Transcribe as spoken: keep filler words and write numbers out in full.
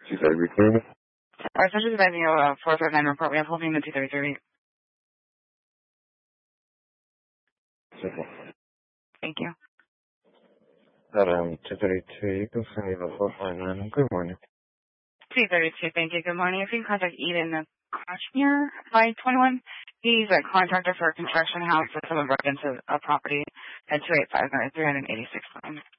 two thirty-three. Our essentially advising you a four five nine report. We have holding the two thirty-three. Simple. Thank you. Um, two thirty-two, you can send me the four five nine. Good morning. two thirty-two, thank you. Good morning. If you can contact Eden Kochner by twenty-one. He's a contractor for a construction house with some residents of a property at two eight five nine three eighty-six.